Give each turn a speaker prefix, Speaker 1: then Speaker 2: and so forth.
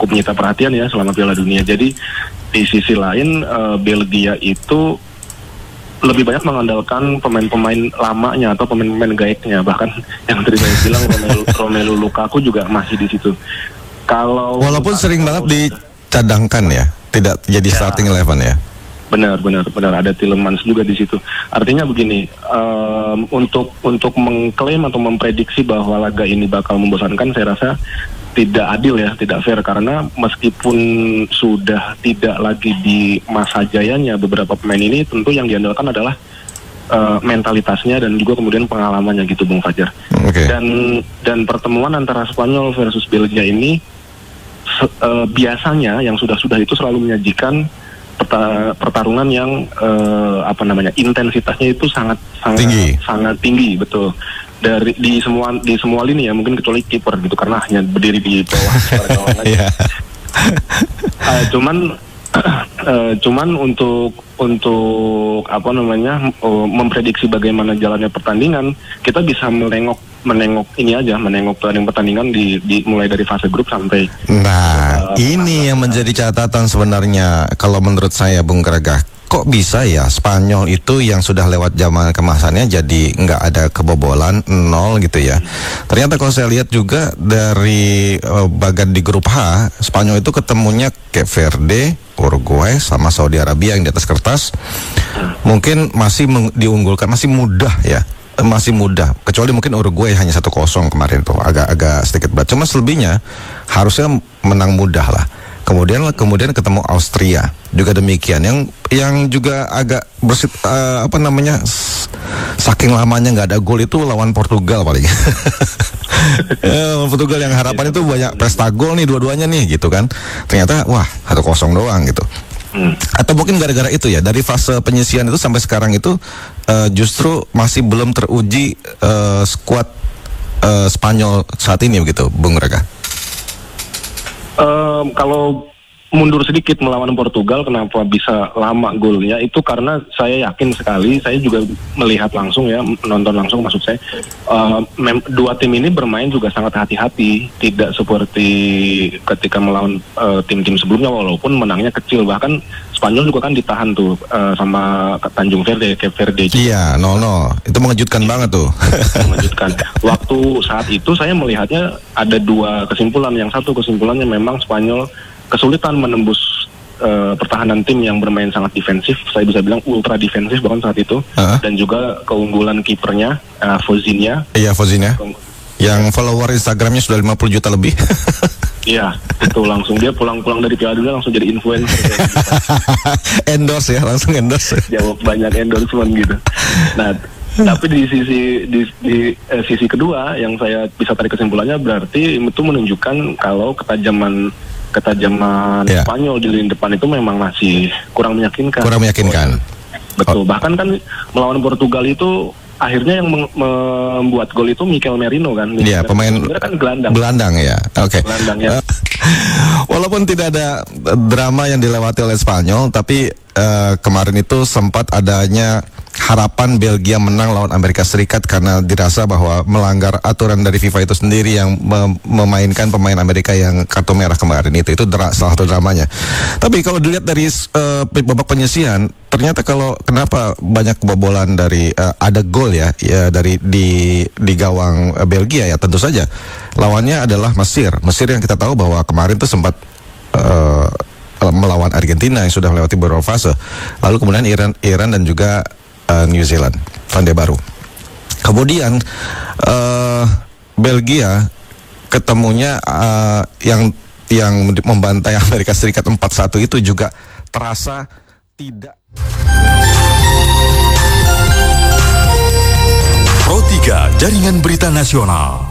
Speaker 1: cukup menyita perhatian ya selama Piala Dunia. Jadi di sisi lain Belgia itu lebih banyak mengandalkan pemain-pemain lamanya atau pemain-pemain gaeknya, bahkan yang tadi saya bilang Romelu Lukaku juga masih di situ.
Speaker 2: Walaupun sering banget dicadangkan ya, tidak jadi starting 11 ya.
Speaker 1: Benar ada Tielemans juga di situ. Artinya begini, untuk mengklaim atau memprediksi bahwa laga ini bakal membosankan, saya rasa tidak adil ya, tidak fair, karena meskipun sudah tidak lagi di masa jayanya beberapa pemain ini, tentu yang diandalkan adalah mentalitasnya dan juga kemudian pengalamannya gitu, Bung Fajar.
Speaker 2: Okay.
Speaker 1: Dan pertemuan antara Spanyol versus Belgia ini biasanya yang sudah itu selalu menyajikan pertarungan yang intensitasnya itu sangat tinggi, betul. Di semua lini ya, mungkin kecuali kiper gitu karena hanya berdiri di bawah gawang aja. Cuman untuk memprediksi bagaimana jalannya pertandingan, kita bisa menengok pertandingan di mulai dari fase grup sampai.
Speaker 2: Nah, ini yang menjadi catatan sebenarnya kalau menurut saya, Bung Gregah. Kok bisa ya Spanyol itu yang sudah lewat zaman kemasannya jadi nggak ada kebobolan, 0 gitu ya. Ternyata kalau saya lihat juga dari bagan di grup H, Spanyol itu ketemunya Cape Verde, Uruguay sama Saudi Arabia yang di atas kertas mungkin masih diunggulkan, masih mudah ya. Masih mudah, kecuali mungkin Uruguay hanya 1-0 kemarin tuh, agak sedikit berat. Cuma selebihnya harusnya menang mudah lah. Kemudian ketemu Austria juga demikian, yang juga agak saking lamanya nggak ada gol itu lawan Portugal paling. Portugal yang harapan itu banyak pesta gol nih dua-duanya nih gitu kan. Ternyata 1-0 doang gitu. Atau mungkin gara-gara itu ya, dari fase penyisian itu sampai sekarang itu justru masih belum teruji skuad Spanyol saat ini begitu, Bung Rega.
Speaker 1: Kalau mundur sedikit melawan Portugal, kenapa bisa lama golnya? Itu karena saya yakin sekali, saya juga melihat langsung ya, nonton langsung maksud saya, dua tim ini bermain juga sangat hati-hati, tidak seperti ketika melawan tim-tim sebelumnya, walaupun menangnya kecil. Bahkan Spanyol juga kan ditahan tuh sama Tanjung Verde, Cape Verde.
Speaker 2: Iya, 0-0. Itu mengejutkan banget tuh.
Speaker 1: Mengejutkan. Waktu saat itu saya melihatnya ada dua kesimpulan. Yang satu kesimpulannya memang Spanyol kesulitan menembus pertahanan tim yang bermain sangat defensif, saya bisa bilang ultra defensif bahkan saat itu, dan juga keunggulan kipernya Fozinha. Iya,
Speaker 2: Fozinha. Yang follower Instagramnya sudah 50 juta lebih.
Speaker 1: Iya, itu langsung dia pulang dari Piala Dunia langsung jadi influencer.
Speaker 2: Endorse ya, langsung endorse.
Speaker 1: Jawab banyak endorsement gitu. Nah, tapi di sisi kedua yang saya bisa tarik kesimpulannya, berarti itu menunjukkan kalau ketajaman Spanyol di lini depan itu memang masih kurang meyakinkan. Betul. Bahkan kan melawan Portugal itu akhirnya yang membuat gol itu Mikel Merino kan.
Speaker 2: Iya, pemain
Speaker 1: kan
Speaker 2: gelandang ya. Oke.
Speaker 1: Gelandang ya.
Speaker 2: Walaupun tidak ada drama yang dilewati oleh Spanyol, tapi kemarin itu sempat adanya harapan Belgia menang lawan Amerika Serikat karena dirasa bahwa melanggar aturan dari FIFA itu sendiri yang memainkan pemain Amerika yang kartu merah kemarin itu salah satu dramanya. Tapi kalau dilihat dari babak penyisihan, ternyata kenapa banyak kebobolan dari ada gol ya dari di gawang Belgia ya, tentu saja lawannya adalah Mesir yang kita tahu bahwa kemarin tuh sempat melawan Argentina yang sudah melewati beberapa fase, lalu kemudian Iran dan juga New Zealand, Selandia Baru. Kemudian Belgia ketemunya yang membantai Amerika Serikat 4-1 itu juga terasa tidak.
Speaker 3: Pro 3 Jaringan Berita Nasional.